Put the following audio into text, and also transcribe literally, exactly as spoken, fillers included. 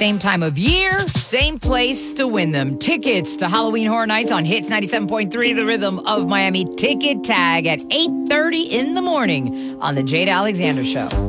Same time of year, same place to win them. Tickets to Halloween Horror Nights on Hits ninety-seven point three, The Rhythm of Miami. Ticket tag at eight thirty in the morning on The Jade Alexander Show.